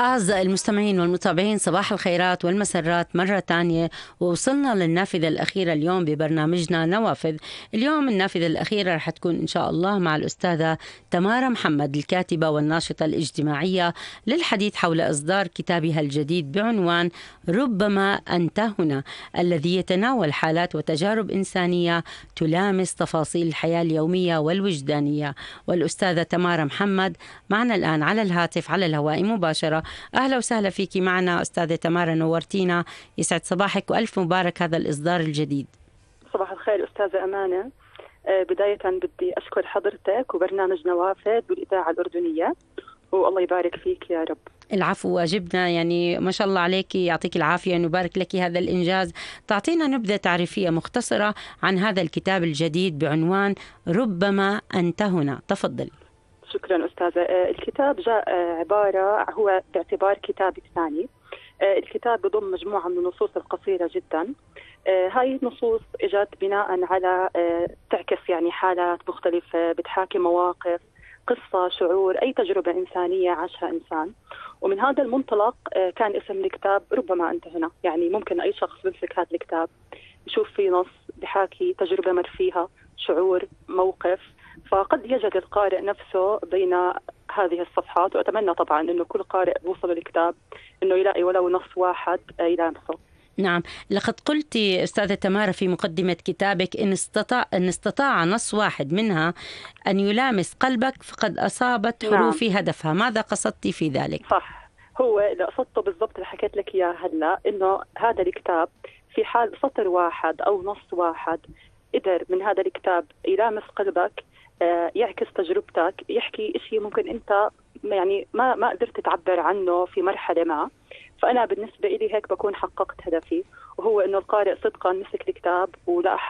أعزائي المستمعين والمتابعين، صباح الخيرات والمسرات مرة تانية. ووصلنا للنافذة الأخيرة اليوم ببرنامجنا نوافذ. اليوم النافذة الأخيرة رح تكون إن شاء الله مع الأستاذة تمارا محمد، الكاتبة والناشطة الاجتماعية، للحديث حول إصدار كتابها الجديد بعنوان ربما أنت هنا، الذي يتناول حالات وتجارب إنسانية تلامس تفاصيل الحياة اليومية والوجدانية. والأستاذة تمارا محمد معنا الآن على الهاتف على الهواء مباشرة. أهلا وسهلا فيكي معنا أستاذة تمارا، نورتينا، يسعد صباحك وألف مبارك هذا الإصدار الجديد. صباح الخير أستاذة أمانة. بداية بدي أشكر حضرتك وبرنامج نوافذ والإذاعة الأردنية، والله يبارك فيك يا رب. العفو واجبنا، يعني ما شاء الله عليك، يعطيك العافية، نبارك لك هذا الإنجاز. تعطينا نبذة تعريفية مختصرة عن هذا الكتاب الجديد بعنوان ربما أنت هنا، تفضلي. شكرا أستاذة. الكتاب جاء هو باعتبار كتابي الثاني. الكتاب بضم مجموعة من النصوص القصيرة جدا. هاي النصوص اجت بناء على تعكس يعني حالات مختلفة، بتحاكي مواقف، قصة، شعور، أي تجربة إنسانية عاشها إنسان. ومن هذا المنطلق كان اسم الكتاب ربما أنت هنا. يعني ممكن أي شخص بيمسك هذا الكتاب يشوف فيه نص بحاكي تجربة مر فيها، شعور، موقف، فقد يجد القارئ نفسه بين هذه الصفحات. وأتمنى طبعا أنه كل قارئ بوصل الكتاب أنه يلاقي ولو نص واحد يلامسه. نعم، لقد قلت أستاذة تمارا في مقدمة كتابك إن استطاع نص واحد منها أن يلامس قلبك فقد أصابت حروف هدفها. ماذا قصدت في ذلك؟ صح، هو اللي قصدته بالضبط اللي حكيت لك إياه هلا، إنه هذا الكتاب في حال سطر واحد أو نص واحد قدر من هذا الكتاب يلامس قلبك، يعكس تجربتك، يحكي إشي ممكن أنت يعني ما قدرت تعبر عنه في مرحلة ما. فأنا بالنسبة إلي هيك بكون حققت هدفي، وهو إنه القارئ صدقا مسك الكتاب ولقى